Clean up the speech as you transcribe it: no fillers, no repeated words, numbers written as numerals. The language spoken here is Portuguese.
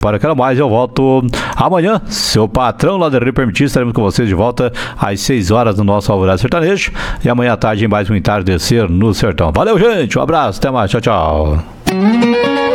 Para que mais, eu volto amanhã, seu patrão lá da Rio Permitir, estaremos com vocês de volta às 6 horas no nosso Alvorada Sertanejo e amanhã à tarde em mais um Entardecer no Sertão. Valeu, gente, um abraço, até mais, tchau, tchau.